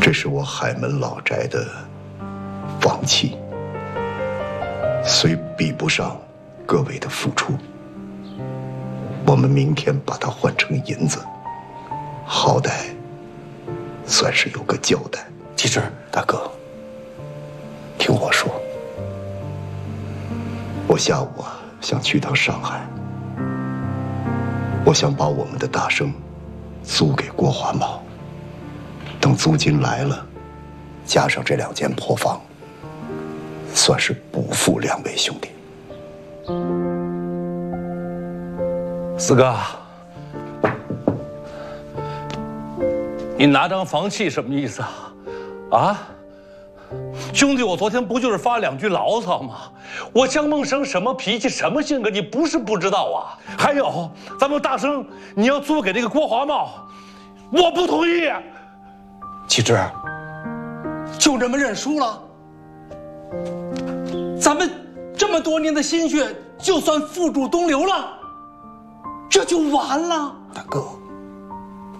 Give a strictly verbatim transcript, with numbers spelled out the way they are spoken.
这是我海门老宅的房契，虽比不上各位的付出，我们明天把它换成银子，好歹算是有个交代。 继之， 大哥，听我说，我下午啊想去趟上海，我想把我们的大生租给郭华茂，等租金来了，加上这两间破房，算是补付两位兄弟。 四哥，你拿张房契什么意思啊？啊，兄弟，我昨天不就是发两句牢骚吗？我江梦生什么脾气，什么性格，你不是不知道啊。还有，咱们大生你要租给这个郭华茂，我不同意。 继之，就这么认输了？咱们这么多年的心血，就算付诸东流了，这就完了？ 大哥，